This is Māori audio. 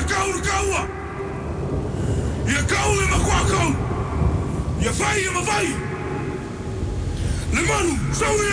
kau na kaua. Ia kau e makua kau. Ia whai e mawhai. Le manu, sau